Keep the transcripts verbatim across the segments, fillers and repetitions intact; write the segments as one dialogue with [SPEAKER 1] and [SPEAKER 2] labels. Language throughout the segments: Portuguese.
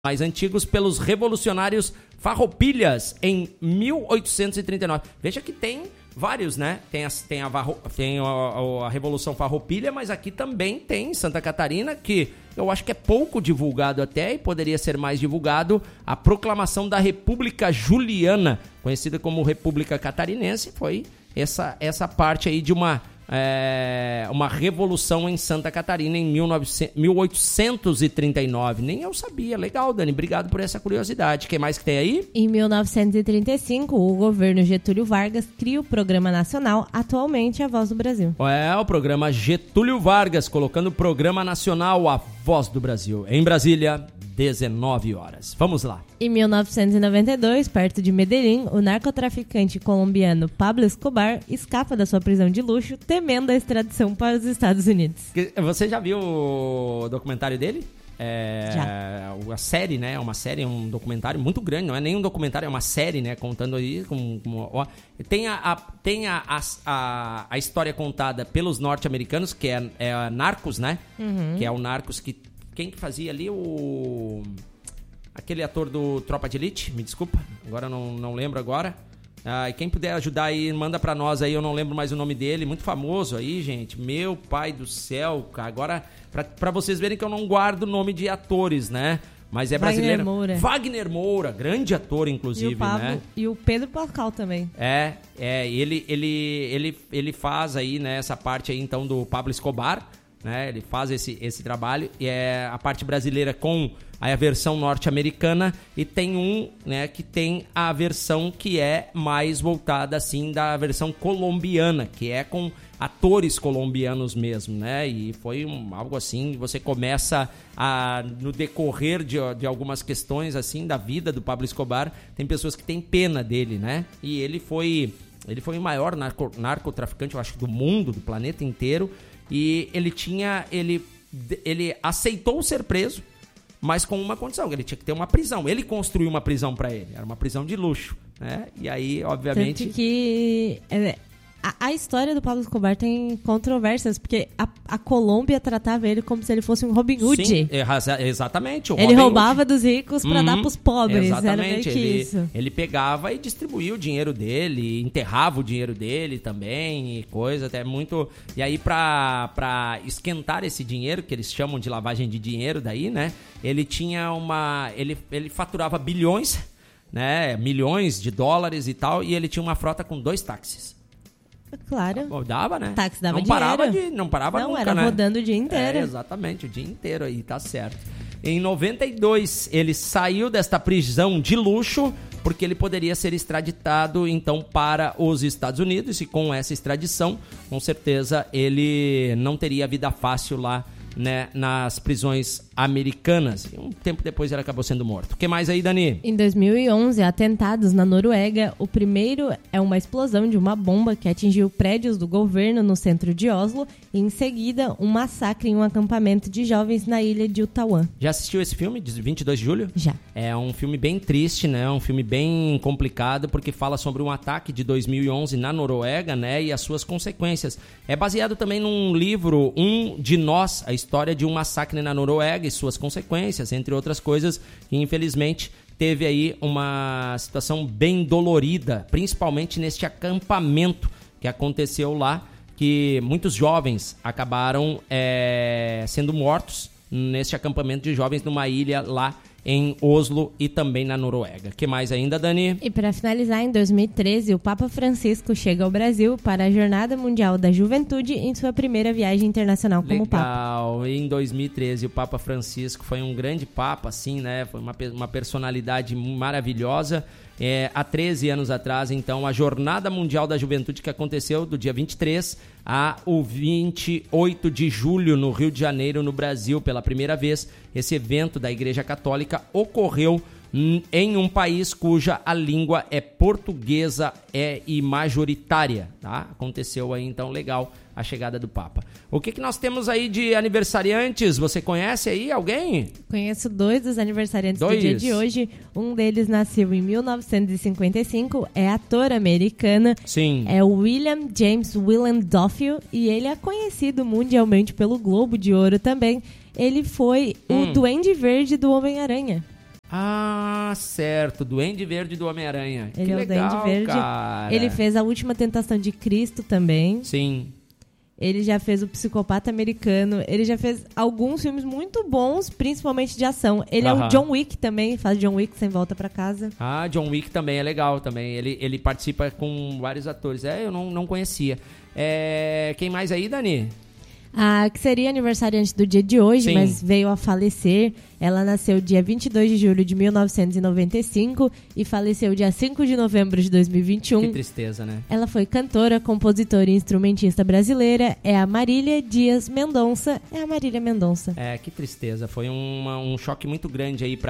[SPEAKER 1] mais antigos pelos revolucionários farroupilhas em mil oitocentos e trinta e nove. Veja que tem vários, né? Tem, a, tem, a, tem a, a, a Revolução Farroupilha, mas aqui também tem Santa Catarina, que eu acho que é pouco divulgado até e poderia ser mais divulgado, a proclamação da República Juliana, conhecida como República Catarinense, foi essa, essa parte aí de uma... É, uma revolução em Santa Catarina em mil oitocentos e trinta e nove. Nem eu sabia. Legal, Dani. Obrigado por essa curiosidade. O que mais que tem aí?
[SPEAKER 2] Em mil novecentos e trinta e cinco, o governo Getúlio Vargas cria o Programa Nacional, atualmente a Voz do Brasil.
[SPEAKER 1] É, o programa Getúlio Vargas, colocando o Programa Nacional A Voz do Brasil. Em Brasília, dezenove horas. Vamos lá.
[SPEAKER 2] Em mil novecentos e noventa e dois, perto de Medellín, o narcotraficante colombiano Pablo Escobar escapa da sua prisão de luxo, temendo a extradição para os Estados Unidos.
[SPEAKER 1] Você já viu o documentário dele? É,
[SPEAKER 2] já.
[SPEAKER 1] A série, né? É uma série, um documentário muito grande, não é nem um documentário, é uma série, né? Contando aí. Com, com, ó, tem a, a, tem a, a, a história contada pelos norte-americanos, que é, é a Narcos, né?
[SPEAKER 2] Uhum.
[SPEAKER 1] Que é o Narcos que. Quem que fazia ali? O... Aquele ator do Tropa de Elite, me desculpa, agora não, não lembro agora. Ah, e quem puder ajudar aí, manda pra nós aí, eu não lembro mais o nome dele, muito famoso aí, gente. Meu pai do céu, cara. Agora, pra, pra vocês verem que eu não guardo o nome de atores, né? Mas é brasileiro.
[SPEAKER 2] Wagner Moura.
[SPEAKER 1] Wagner Moura, grande ator, inclusive,
[SPEAKER 2] e o Pablo,
[SPEAKER 1] né?
[SPEAKER 2] E o Pedro Pascal também.
[SPEAKER 1] É, é, ele, ele, ele, ele faz aí, né, essa parte aí, então, do Pablo Escobar, né? Ele faz esse, esse trabalho, e é a parte brasileira com a versão norte-americana, e tem um, né, que tem a versão que é mais voltada, assim, da versão colombiana, que é com atores colombianos mesmo, né? E foi um, algo assim, você começa a, no decorrer de, de algumas questões, assim, da vida do Pablo Escobar, tem pessoas que têm pena dele, né? E ele foi, ele foi o maior narco, narcotraficante, eu acho, do mundo, do planeta inteiro. E ele tinha, ele, ele aceitou ser preso, mas com uma condição, ele tinha que ter uma prisão. Ele construiu uma prisão para ele, era uma prisão de luxo, né? E aí, obviamente...
[SPEAKER 2] Tanto que é, a, a história do Pablo Escobar tem controvérsias, porque a, a Colômbia tratava ele como se ele fosse um Robin Hood.
[SPEAKER 1] Sim, é, exatamente. O
[SPEAKER 2] ele
[SPEAKER 1] Robin
[SPEAKER 2] roubava
[SPEAKER 1] Hood.
[SPEAKER 2] dos ricos para
[SPEAKER 1] uhum,
[SPEAKER 2] dar pros pobres,
[SPEAKER 1] exatamente.
[SPEAKER 2] Era meio que
[SPEAKER 1] ele,
[SPEAKER 2] isso.
[SPEAKER 1] Ele pegava e distribuía o dinheiro dele, enterrava o dinheiro dele também, e coisa até muito... E aí, pra, pra esquentar esse dinheiro, que eles chamam de lavagem de dinheiro daí, né? Ele tinha uma... Ele, ele faturava bilhões, né? Milhões de dólares e tal, e ele tinha uma frota com dois táxis.
[SPEAKER 2] Claro.
[SPEAKER 1] Pô, dava, né?
[SPEAKER 2] Táxi dava
[SPEAKER 1] não parava
[SPEAKER 2] dinheiro.
[SPEAKER 1] de Não parava
[SPEAKER 2] não,
[SPEAKER 1] nunca,
[SPEAKER 2] era
[SPEAKER 1] né?
[SPEAKER 2] rodando o dia inteiro.
[SPEAKER 1] É, exatamente, o dia inteiro aí, tá certo. Em noventa e dois, ele saiu desta prisão de luxo porque ele poderia ser extraditado, então, para os Estados Unidos, e com essa extradição, com certeza, ele não teria vida fácil lá, né, nas prisões americanas. E um tempo depois ele acabou sendo morto. O que mais aí, Dani?
[SPEAKER 2] Em dois mil e onze, atentados na Noruega. O primeiro é uma explosão de uma bomba que atingiu prédios do governo no centro de Oslo, e em seguida um massacre em um acampamento de jovens na ilha de Utawan.
[SPEAKER 1] Já assistiu esse filme, de vinte e dois de julho?
[SPEAKER 2] Já.
[SPEAKER 1] É um filme bem triste, né? Um filme bem complicado, porque fala sobre um ataque de dois mil e onze na Noruega, né? E as suas consequências. É baseado também num livro, Um de Nós, a história de um massacre na Noruega e suas consequências, entre outras coisas, que infelizmente teve aí uma situação bem dolorida, principalmente neste acampamento que aconteceu lá, que muitos jovens acabaram é, sendo mortos neste acampamento de jovens numa ilha lá em Oslo e também na Noruega. O que mais ainda, Dani?
[SPEAKER 2] E para finalizar, em dois mil e treze, o Papa Francisco chega ao Brasil para a Jornada Mundial da Juventude em sua primeira viagem internacional como Papa.
[SPEAKER 1] Legal. Em dois mil e treze, o Papa Francisco foi um grande Papa, assim, né? Foi uma, uma personalidade maravilhosa. É, há treze anos atrás, então, a Jornada Mundial da Juventude, que aconteceu do dia vinte e três a o vinte e oito de julho no Rio de Janeiro, no Brasil, pela primeira vez. Esse evento da Igreja Católica ocorreu em um país cuja a língua é portuguesa é, e majoritária, tá? Aconteceu aí, então, legal, a chegada do Papa. O que, que nós temos aí de aniversariantes? Você conhece aí alguém?
[SPEAKER 2] Conheço dois dos aniversariantes
[SPEAKER 1] dois.
[SPEAKER 2] do dia de hoje. Um deles nasceu em mil novecentos e cinquenta e cinco, é ator americana.
[SPEAKER 1] Sim.
[SPEAKER 2] É o William James Willem Dafoe, e ele é conhecido mundialmente pelo Globo de Ouro também. Ele foi hum. o Duende Verde do Homem-Aranha.
[SPEAKER 1] Ah, certo. Duende Verde do Homem-Aranha.
[SPEAKER 2] Ele
[SPEAKER 1] que
[SPEAKER 2] é
[SPEAKER 1] legal,
[SPEAKER 2] o Duende Verde.
[SPEAKER 1] Cara.
[SPEAKER 2] Ele fez A Última Tentação de Cristo também.
[SPEAKER 1] Sim.
[SPEAKER 2] Ele já fez O Psicopata Americano. Ele já fez alguns filmes muito bons, principalmente de ação. Ele
[SPEAKER 1] Aham.
[SPEAKER 2] é o John Wick também, faz John Wick Sem Volta Pra Casa.
[SPEAKER 1] Ah, John Wick também é legal também. Ele, ele participa com vários atores. É, eu não, não conhecia. É, quem mais aí, Dani?
[SPEAKER 2] A que seria aniversariante do dia de hoje,
[SPEAKER 1] Sim.
[SPEAKER 2] mas veio a falecer. Ela nasceu dia vinte e dois de julho de mil novecentos e noventa e cinco e faleceu dia cinco de novembro de dois mil e vinte e um.
[SPEAKER 1] Que tristeza, né?
[SPEAKER 2] Ela foi cantora, compositora e instrumentista brasileira. É a Marília Dias Mendonça. É a Marília Mendonça.
[SPEAKER 1] É, que tristeza. Foi uma, um choque muito grande aí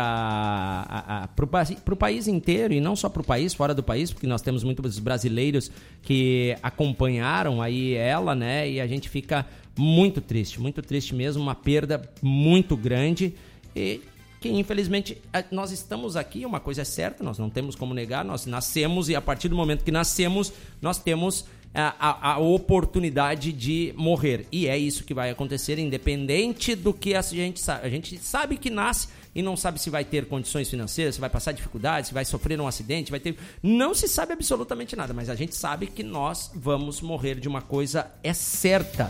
[SPEAKER 1] para o país inteiro, e não só para o país, fora do país, porque nós temos muitos brasileiros que acompanharam aí ela, né? E a gente fica muito triste, muito triste mesmo, uma perda muito grande. E que infelizmente nós estamos aqui, uma coisa é certa, nós não temos como negar, nós nascemos e a partir do momento que nascemos, nós temos a, a, a oportunidade de morrer. E é isso que vai acontecer, independente do que a gente sabe. A gente sabe que nasce e não sabe se vai ter condições financeiras, se vai passar dificuldades, se vai sofrer um acidente, vai ter... Não se sabe absolutamente nada, mas a gente sabe que nós vamos morrer de uma coisa é certa.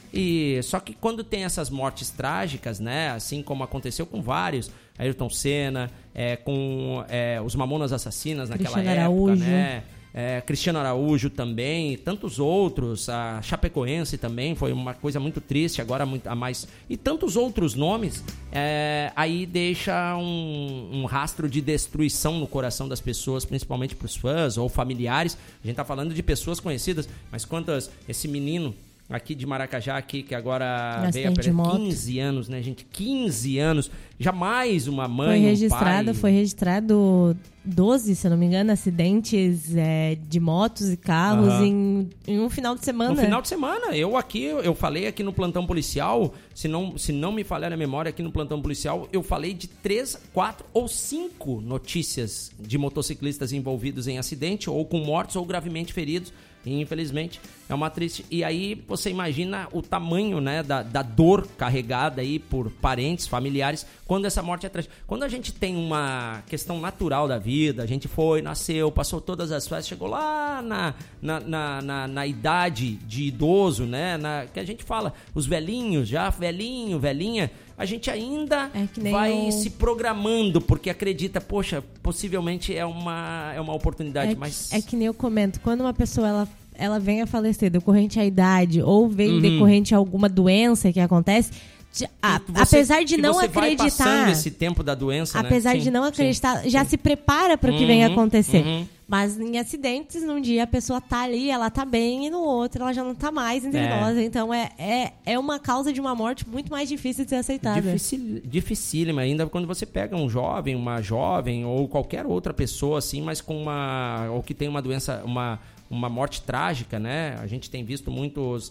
[SPEAKER 1] E só que quando tem essas mortes trágicas, né, assim como aconteceu com vários, Ayrton Senna, é, com é, os Mamonas Assassinas naquela
[SPEAKER 2] Cristiano
[SPEAKER 1] época,
[SPEAKER 2] Araújo.
[SPEAKER 1] né? É, Cristiano Araújo também, e tantos outros, a Chapecoense também, foi uma coisa muito triste, agora muito, a mais... E tantos outros nomes, é, aí deixa um, um rastro de destruição no coração das pessoas, principalmente para os fãs ou familiares. A gente tá falando de pessoas conhecidas, mas quantas... Esse menino aqui de Maracajá, aqui, que agora
[SPEAKER 2] Acidente
[SPEAKER 1] veio a
[SPEAKER 2] de
[SPEAKER 1] perder
[SPEAKER 2] moto.
[SPEAKER 1] quinze anos, né, gente? quinze anos. Jamais uma mãe,
[SPEAKER 2] Foi
[SPEAKER 1] um
[SPEAKER 2] registrado,
[SPEAKER 1] pai...
[SPEAKER 2] foi registrado doze, se eu não me engano, acidentes é, de motos e carros
[SPEAKER 1] Aham.
[SPEAKER 2] em, em um final de semana.
[SPEAKER 1] No final de semana, eu aqui, eu falei aqui no plantão policial, se não, se não me falhar a memória, aqui no plantão policial, eu falei de três, quatro ou cinco notícias de motociclistas envolvidos em acidente, ou com mortos ou gravemente feridos. E, infelizmente, é uma triste... E aí você imagina o tamanho, né, da, da dor carregada aí por parentes, familiares, quando essa morte é trágica. Quando a gente tem uma questão natural da vida, a gente foi, nasceu, passou todas as fases, chegou lá na, na, na, na, na idade de idoso, né, na, que a gente fala, os velhinhos, já velhinho, velhinha, a gente ainda
[SPEAKER 2] É que nem
[SPEAKER 1] vai
[SPEAKER 2] o-
[SPEAKER 1] se programando, porque acredita, poxa, possivelmente é uma, é uma oportunidade,
[SPEAKER 2] É, que-
[SPEAKER 1] mas...
[SPEAKER 2] é que nem eu comento, quando uma pessoa ela, ela vem a falecer decorrente à idade ou vem
[SPEAKER 1] Uhum.
[SPEAKER 2] decorrente a alguma doença que acontece, de- a-
[SPEAKER 1] E você-
[SPEAKER 2] apesar de
[SPEAKER 1] e
[SPEAKER 2] não
[SPEAKER 1] você vai
[SPEAKER 2] acreditar,
[SPEAKER 1] passando esse tempo da doença, né?
[SPEAKER 2] apesar
[SPEAKER 1] Sim,
[SPEAKER 2] de não
[SPEAKER 1] sim,
[SPEAKER 2] acreditar, já
[SPEAKER 1] sim.
[SPEAKER 2] se prepara para o que
[SPEAKER 1] Uhum,
[SPEAKER 2] vem acontecer.
[SPEAKER 1] uhum.
[SPEAKER 2] Mas em acidentes, num dia a pessoa tá ali, ela tá bem, e no outro ela já não tá mais entre
[SPEAKER 1] É.
[SPEAKER 2] nós. Então é, é, é uma causa de uma morte muito mais difícil de ser aceitada.
[SPEAKER 1] Dificil, dificílima, ainda quando você pega um jovem, uma jovem ou qualquer outra pessoa assim, mas com uma... ou que tem uma doença, uma, uma morte trágica, né? A gente tem visto muitos...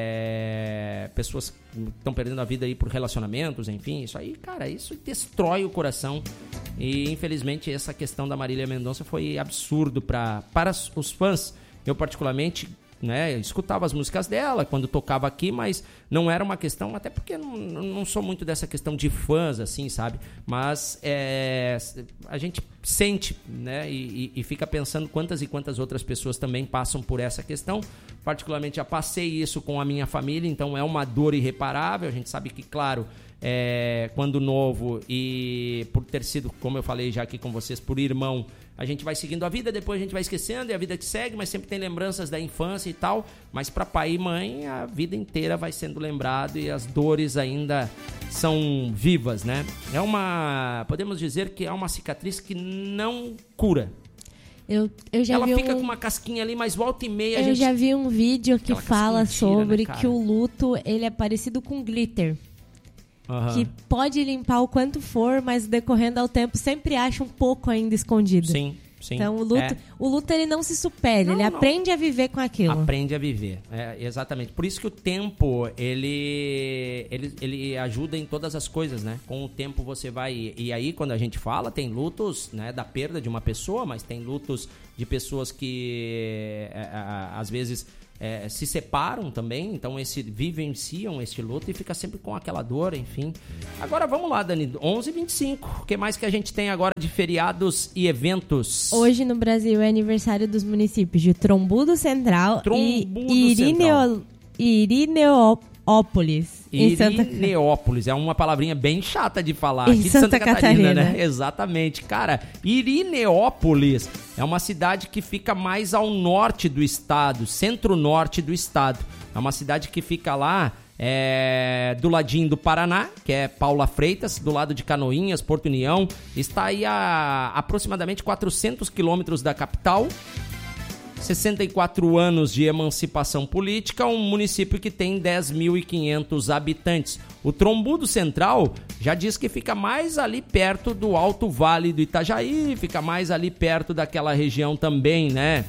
[SPEAKER 1] é, pessoas que estão perdendo a vida aí por relacionamentos, enfim. Isso aí, cara, isso destrói o coração. E infelizmente essa questão da Marília Mendonça foi absurdo pra, para os fãs. Eu particularmente... né, escutava as músicas dela quando tocava aqui, mas não era uma questão, até porque não, não sou muito dessa questão de fãs, assim, sabe? Mas é, a gente sente, né, e, e fica pensando quantas e quantas outras pessoas também passam por essa questão. Particularmente já passei isso com a minha família, então é uma dor irreparável. A gente sabe que, claro, é, quando novo e por ter sido, como eu falei já aqui com vocês, por irmão, a gente vai seguindo a vida, depois a gente vai esquecendo, e a vida que segue, mas sempre tem lembranças da infância e tal. Mas para pai e mãe, a vida inteira vai sendo lembrado e as dores ainda são vivas, né? É uma... podemos dizer que é uma cicatriz que não cura.
[SPEAKER 2] Eu, eu já
[SPEAKER 1] Ela
[SPEAKER 2] vi
[SPEAKER 1] fica
[SPEAKER 2] um...
[SPEAKER 1] com uma casquinha ali, mas volta e meia a
[SPEAKER 2] Eu
[SPEAKER 1] gente...
[SPEAKER 2] já vi um vídeo que
[SPEAKER 1] Aquela
[SPEAKER 2] fala
[SPEAKER 1] casquinha tira,
[SPEAKER 2] sobre
[SPEAKER 1] né, cara?
[SPEAKER 2] que o luto ele é parecido com glitter.
[SPEAKER 1] Aham.
[SPEAKER 2] Que pode limpar o quanto for, mas decorrendo ao tempo sempre acha um pouco ainda escondido.
[SPEAKER 1] Sim, sim.
[SPEAKER 2] Então o luto,
[SPEAKER 1] É.
[SPEAKER 2] o luto ele não se supera,
[SPEAKER 1] Não,
[SPEAKER 2] ele
[SPEAKER 1] não.
[SPEAKER 2] aprende a viver com aquilo.
[SPEAKER 1] Aprende a viver, é, exatamente. Por isso que o tempo, ele, ele, ele ajuda em todas as coisas, né? Com o tempo você vai... E aí, quando a gente fala, tem lutos, né, da perda de uma pessoa, mas tem lutos de pessoas que, é, a- às vezes, é, se separam também, então esse, vivenciam este luto e fica sempre com aquela dor, enfim. Agora vamos lá, Dani, onze e vinte e cinco, o que mais que a gente tem agora de feriados e eventos?
[SPEAKER 2] Hoje no Brasil é aniversário dos municípios de Trombudo Central
[SPEAKER 1] Trombudo
[SPEAKER 2] e Irineo... Irineópolis.
[SPEAKER 1] Irineópolis, é uma palavrinha bem chata de falar.
[SPEAKER 2] Em
[SPEAKER 1] Aqui de
[SPEAKER 2] Santa
[SPEAKER 1] Santa Catarina,
[SPEAKER 2] Catarina,
[SPEAKER 1] né? Exatamente. Cara, Irineópolis é uma cidade que fica mais ao norte do estado, centro-norte do estado. É uma cidade que fica lá é, do ladinho do Paraná, que é Paula Freitas, do lado de Canoinhas, Porto União. Está aí a aproximadamente quatrocentos quilômetros da capital. sessenta e quatro anos de emancipação política, um município que tem dez mil e quinhentos habitantes. O Trombudo Central já diz que fica mais ali perto do Alto Vale do Itajaí, fica mais ali perto daquela região também, né?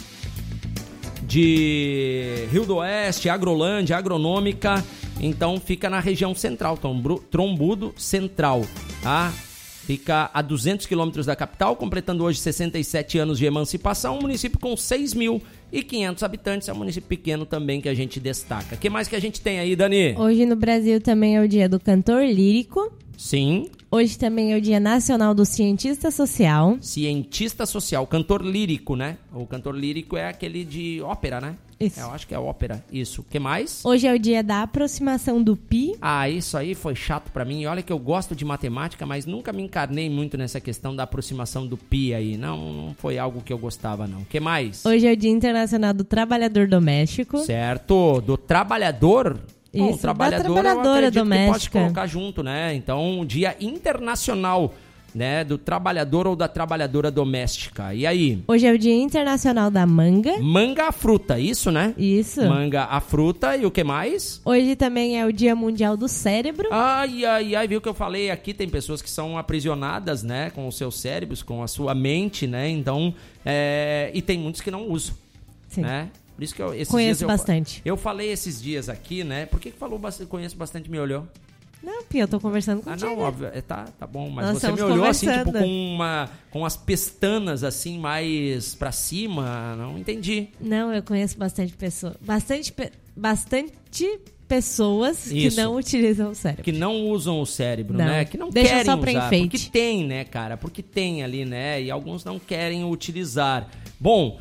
[SPEAKER 1] De Rio do Oeste, Agrolândia, Agronômica, então fica na região central, Trombudo Central, tá? Fica a duzentos quilômetros da capital, completando hoje sessenta e sete anos de emancipação. Um município com seis mil e quinhentos habitantes. É um município pequeno também que a gente destaca. O que mais que a gente tem aí, Dani?
[SPEAKER 2] Hoje no Brasil também é o dia do cantor lírico.
[SPEAKER 1] Sim.
[SPEAKER 2] Hoje também é o dia nacional do cientista social.
[SPEAKER 1] Cientista social, cantor lírico, né? O cantor lírico é aquele de ópera, né?
[SPEAKER 2] Isso.
[SPEAKER 1] Eu acho que é ópera, isso. O que mais?
[SPEAKER 2] Hoje é o dia da aproximação do pi.
[SPEAKER 1] Ah, isso aí foi chato pra mim. E olha que eu gosto de matemática, mas nunca me encarnei muito nessa questão da aproximação do pi aí. Não, não foi algo que eu gostava, não. O que mais?
[SPEAKER 2] Hoje é o dia internacional do trabalhador doméstico.
[SPEAKER 1] Certo. Do trabalhador... Bom,
[SPEAKER 2] Isso,
[SPEAKER 1] trabalhador,
[SPEAKER 2] da trabalhadora
[SPEAKER 1] eu
[SPEAKER 2] doméstica.
[SPEAKER 1] Que pode colocar junto, né? Então, dia internacional, né, do trabalhador ou da trabalhadora doméstica. E aí?
[SPEAKER 2] Hoje é o dia internacional da manga.
[SPEAKER 1] Manga a fruta, isso, né?
[SPEAKER 2] Isso.
[SPEAKER 1] Manga a fruta e o que mais?
[SPEAKER 2] Hoje também é o dia mundial do cérebro.
[SPEAKER 1] Ai, ai, ai, viu que eu falei aqui? Tem pessoas que são aprisionadas, né, com os seus cérebros, com a sua mente, né? Então, é... e tem muitos que não usam,
[SPEAKER 2] Sim.
[SPEAKER 1] né? Por isso que eu, esses
[SPEAKER 2] Conheço
[SPEAKER 1] dias eu,
[SPEAKER 2] bastante.
[SPEAKER 1] Eu falei esses dias aqui, né? Por que que falou bastante, conheço bastante, me olhou?
[SPEAKER 2] Não, Pia, eu tô conversando contigo.
[SPEAKER 1] Ah, não, óbvio. É, tá, tá bom. Mas
[SPEAKER 2] Nós
[SPEAKER 1] você me
[SPEAKER 2] estamos
[SPEAKER 1] olhou assim, tipo,
[SPEAKER 2] conversando.
[SPEAKER 1] com, uma, com as pestanas assim, mais pra cima. Não entendi.
[SPEAKER 2] Não, eu conheço bastante pessoas. Bastante, pe- bastante pessoas
[SPEAKER 1] Isso.
[SPEAKER 2] que não utilizam o cérebro.
[SPEAKER 1] Que não usam o cérebro,
[SPEAKER 2] Não.
[SPEAKER 1] né? Que não
[SPEAKER 2] Deixa
[SPEAKER 1] querem
[SPEAKER 2] só pra
[SPEAKER 1] usar.
[SPEAKER 2] enfeite.
[SPEAKER 1] Porque tem, né, cara? Porque tem ali, né? E alguns não querem utilizar. Bom,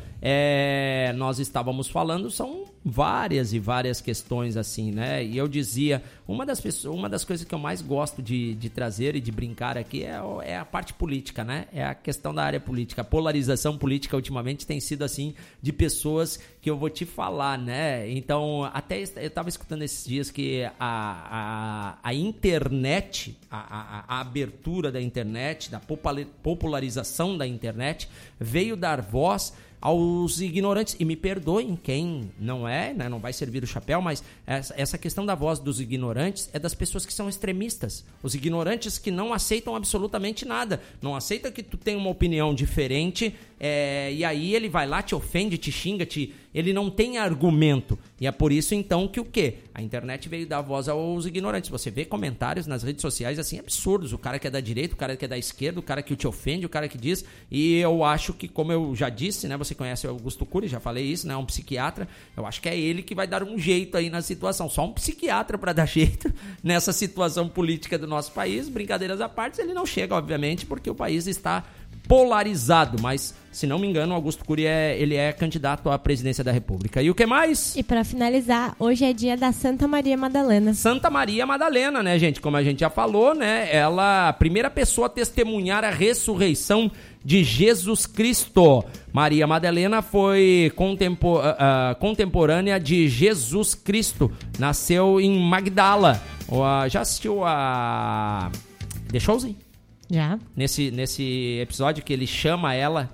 [SPEAKER 1] é, nós estávamos falando, são várias e várias questões assim, né? E eu dizia, uma das, pessoas, uma das coisas que eu mais gosto de, de trazer e de brincar aqui é, é a parte política, né? É a questão da área política. A polarização política ultimamente tem sido assim, de pessoas que eu vou te falar, né? Então, até eu estava escutando esses dias que a, a, a internet, a, a, a abertura da internet, da popularização da internet, veio dar voz aos ignorantes. E me perdoem quem não é, né, não vai servir o chapéu, mas essa, essa questão da voz dos ignorantes é das pessoas que são extremistas. Os ignorantes que não aceitam absolutamente nada. Não aceita que tu tem uma opinião diferente, é, e aí ele vai lá, te ofende, te xinga, te... ele não tem argumento. E é por isso, então, que o quê? A internet veio dar voz aos ignorantes. Você vê comentários nas redes sociais, assim, absurdos. O cara que é da direita, o cara que é da esquerda, o cara que te ofende, o cara que diz. E eu acho que, como eu já disse, né? Você conhece o Augusto Cury, já falei isso, né? Um psiquiatra. Eu acho que é ele que vai dar um jeito aí na situação. Só um psiquiatra para dar jeito nessa situação política do nosso país. Brincadeiras à parte, ele não chega, obviamente, porque o país está polarizado, mas, se não me engano, o Augusto Cury é, ele é candidato à presidência da República. E o que mais?
[SPEAKER 2] E para finalizar, hoje é dia da Santa Maria Madalena.
[SPEAKER 1] Santa Maria Madalena, né, gente? Como a gente já falou, né? Ela, a primeira pessoa a testemunhar a ressurreição de Jesus Cristo. Maria Madalena foi contempo, uh, uh, contemporânea de Jesus Cristo. Nasceu em Magdala. Uh, já assistiu a The Chosen?
[SPEAKER 2] Já.
[SPEAKER 1] Nesse, nesse episódio que ele chama ela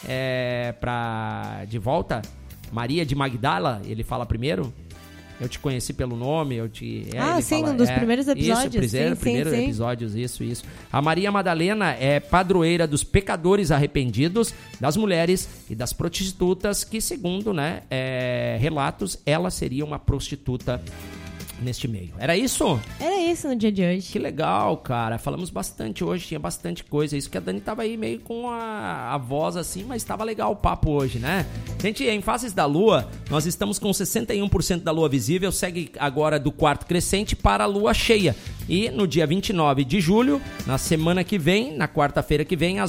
[SPEAKER 1] é, pra, de volta, Maria de Magdala, ele fala primeiro, eu te conheci pelo nome, eu te... É,
[SPEAKER 2] ah,
[SPEAKER 1] ele
[SPEAKER 2] sim,
[SPEAKER 1] fala,
[SPEAKER 2] um dos
[SPEAKER 1] é,
[SPEAKER 2] primeiros episódios.
[SPEAKER 1] Isso, primeiro,
[SPEAKER 2] sim,
[SPEAKER 1] primeiro
[SPEAKER 2] sim, sim.
[SPEAKER 1] episódios, isso, isso. A Maria Madalena é padroeira dos pecadores arrependidos, das mulheres e das prostitutas, que segundo, né, é, relatos, ela seria uma prostituta neste meio. Era isso?
[SPEAKER 2] Era isso no dia de hoje.
[SPEAKER 1] Que legal, cara. Falamos bastante hoje, tinha bastante coisa. Isso que a Dani tava aí meio com a, a voz assim, mas tava legal o papo hoje, né? Gente, em Faces da Lua, nós estamos com sessenta e um por cento da lua visível, segue agora do quarto crescente para a lua cheia. E no dia vinte e nove de julho, na semana que vem, na quarta-feira que vem, às